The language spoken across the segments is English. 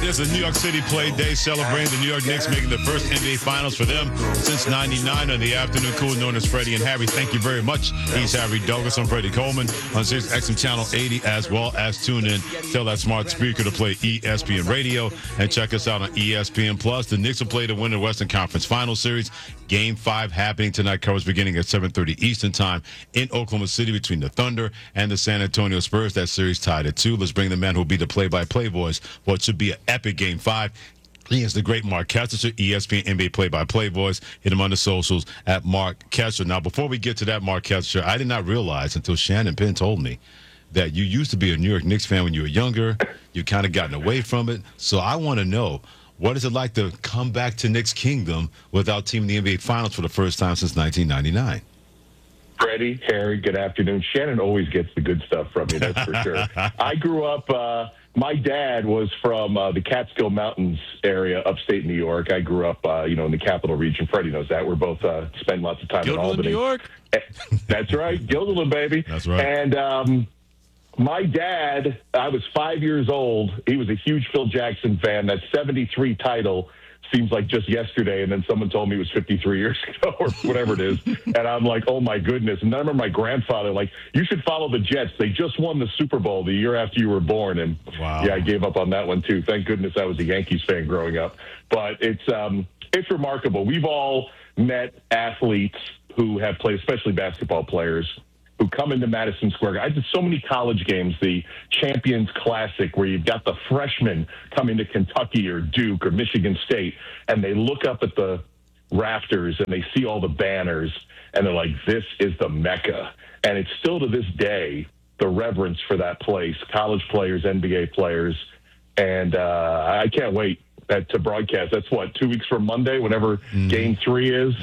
is a New York City play day celebrating the New York Knicks making the first NBA Finals for them since '99 on the afternoon cool known as Freddie and Harry. Thank you very much. He's Harry Douglas. I'm Freddie Coleman on Sirius XM Channel 80, as well as tune in. Tell that smart speaker to play ESPN Radio and check us out on ESPN Plus. The Knicks will play to win the Western Conference Final Series. Game 5 happening tonight. Coverage beginning at 7:30 Eastern Time in Oklahoma City between the Thunder and the San Antonio Spurs. That series tied at 2. Let's bring the man who will be the play-by-play voice for what should be an epic Game 5. He is the great Mark Kessler, ESPN NBA play-by-play voice. Hit him on the socials at Mark Kessler. Now, before we get to that, Mark Kessler, I did not realize until Shannon Penn told me that you used to be a New York Knicks fan when you were younger. You kind of gotten away from it. So I want to know, what is it like to come back to Knicks Kingdom without teaming the NBA Finals for the first time since 1999? Freddie, Harry, good afternoon. Shannon always gets the good stuff from me, that's for sure. I grew up, my dad was from the Catskill Mountains area, upstate New York. I grew up, in the capital region. Freddie knows that. We're both spend lots of time in Albany. New York? That's right. Gilderland, baby. That's right. And my dad, I was 5 years old. He was a huge Phil Jackson fan. That 73 title seems like just yesterday, and then someone told me it was 53 years ago or whatever it is. And I'm like, oh, my goodness. And I remember my grandfather, like, you should follow the Jets. They just won the Super Bowl the year after you were born. And, wow. Yeah, I gave up on that one, too. Thank goodness I was a Yankees fan growing up. But it's remarkable. We've all met athletes who have played, especially basketball players, who come into Madison Square Garden. I did so many college games, the Champions Classic, where you've got the freshmen coming to Kentucky or Duke or Michigan State, and they look up at the rafters and they see all the banners, and they're like, this is the Mecca. And it's still to this day the reverence for that place, college players, NBA players, and I can't wait to broadcast. That's what, 2 weeks from Monday, whenever Game 3 is.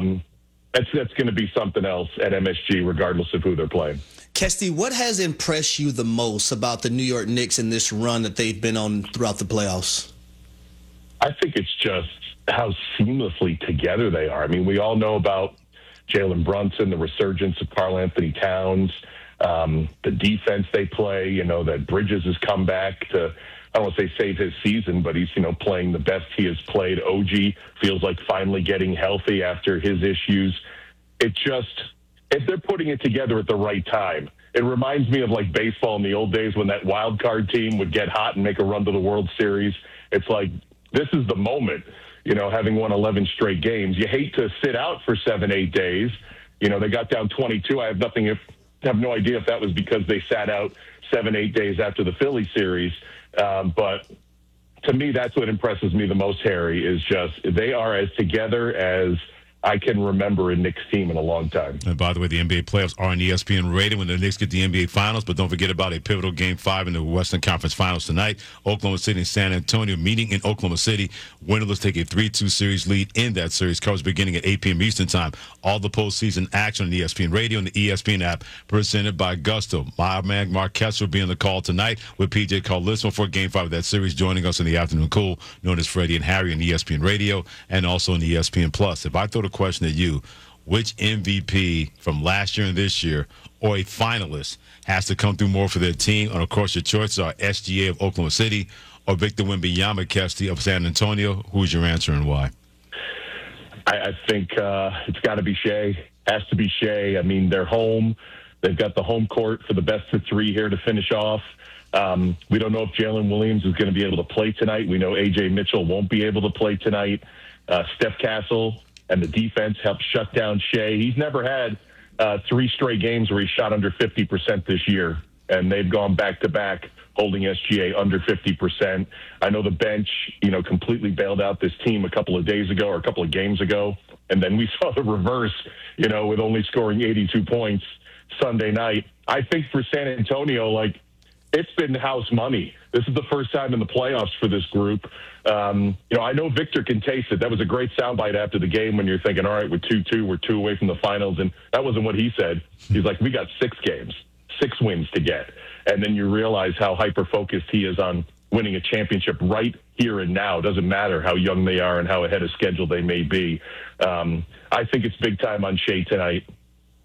That's going to be something else at MSG, regardless of who they're playing. Kesty, what has impressed you the most about the New York Knicks in this run that they've been on throughout the playoffs? I think it's just how seamlessly together they are. I mean, we all know about Jalen Brunson, the resurgence of Karl Anthony Towns, the defense they play, that Bridges has come back to, I don't want to say save his season, but he's, playing the best he has played. OG feels like finally getting healthy after his issues. It just, if they're putting it together at the right time, it reminds me of like baseball in the old days when that wild card team would get hot and make a run to the World Series. It's like, this is the moment, having won 11 straight games. You hate to sit out for 7-8 days. They got down 22. I have no idea if that was because they sat out 7-8 days after the Philly series. But to me, that's what impresses me the most, Harry, is just they are as together as I can remember a Knicks team in a long time. And by the way, the NBA playoffs are on ESPN Radio when the Knicks get the NBA Finals. But don't forget about a pivotal Game 5 in the Western Conference Finals tonight. Oklahoma City and San Antonio meeting in Oklahoma City. Winnerless take a 3-2 series lead in that series. Coverage beginning at 8 p.m. Eastern Time. All the postseason action on ESPN Radio and the ESPN app presented by Gusto. My man Mark Kessler will be on the call tonight with PJ Carlismo for Game 5 of that series, joining us in the afternoon cool, known as Freddie and Harry on ESPN Radio and also on ESPN Plus. If I throw the question at you, which MVP from last year and this year or a finalist has to come through more for their team? And of course, your choices are SGA of Oklahoma City or Victor Wembanyama Kesty of San Antonio. Who's your answer and why? I think it's got to be Shea. Has to be Shea. I mean, they're home. They've got the home court for the best of 3 here to finish off. We don't know if Jalen Williams is going to be able to play tonight. We know A.J. Mitchell won't be able to play tonight. Steph Castle and the defense helped shut down Shea. He's never had 3 straight games where he shot under 50% this year, and they've gone back-to-back holding SGA under 50%. I know the bench, completely bailed out this team a couple of days ago or a couple of games ago, and then we saw the reverse, with only scoring 82 points Sunday night. I think for San Antonio, it's been house money. This is the first time in the playoffs for this group. I know Victor can taste it. That was a great soundbite after the game when you're thinking, all right, we're 2-2, we're 2 away from the finals. And that wasn't what he said. He's like, we got 6 games, 6 wins to get. And then you realize how hyper-focused he is on winning a championship right here and now. It doesn't matter how young they are and how ahead of schedule they may be. I think it's big time on Shea tonight.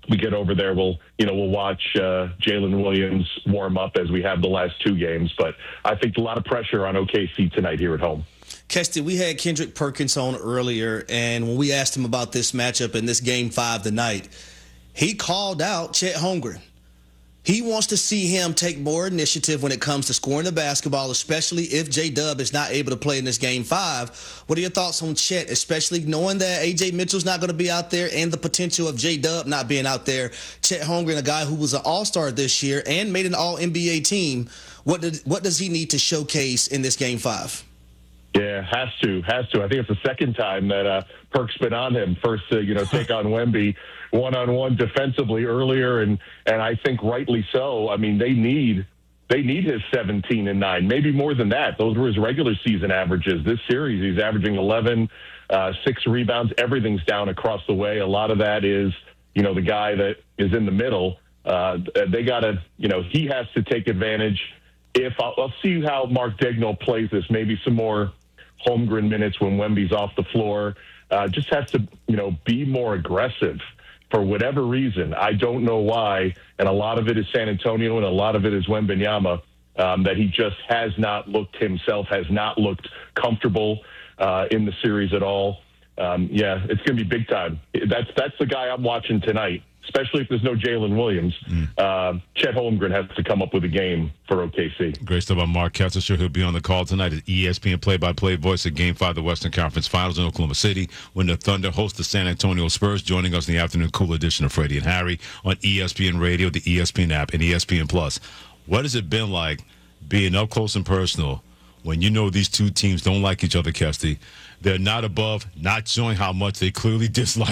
we get over there, we'll watch Jalen Williams warm up as we have the last two games. But I think a lot of pressure on OKC tonight here at home. Kesty, we had Kendrick Perkins on earlier, and when we asked him about this matchup in this Game 5 tonight, he called out Chet Holmgren. He wants to see him take more initiative when it comes to scoring the basketball, especially if J-Dub is not able to play in this Game 5. What are your thoughts on Chet, especially knowing that A.J. Mitchell's not going to be out there and the potential of J-Dub not being out there? Chet Holmgren, a guy who was an all-star this year and made an all-NBA team, what does he need to showcase in this Game 5? Yeah, has to. I think it's the second time that Perk's been on him. First, take on Wemby one-on-one defensively earlier, and I think rightly so. I mean, they need his 17 and 9, maybe more than that. Those were his regular season averages. This series, he's averaging 11, 6 rebounds. Everything's down across the way. A lot of that is, the guy that is in the middle. They got to, he has to take advantage. I'll see how Mark Daigneault plays this, maybe some more Holmgren minutes when Wemby's off the floor. Just has to, be more aggressive for whatever reason. I don't know why, and a lot of it is San Antonio and a lot of it is Wembanyama, that he just has not looked himself, has not looked comfortable in the series at all. It's going to be big time. That's the guy I'm watching tonight, especially if there's no Jalen Williams. Chet Holmgren has to come up with a game for OKC. Great stuff by Mark Kessler. Sure, he'll be on the call tonight as ESPN play-by-play voice of Game 5 of the Western Conference Finals in Oklahoma City when the Thunder host the San Antonio Spurs. Joining us in the afternoon cool edition of Freddie and Harry on ESPN Radio, the ESPN app, and ESPN Plus. What has it been like being up close and personal when you know these two teams don't like each other, Kesty? They're not above, not showing how much they clearly dislike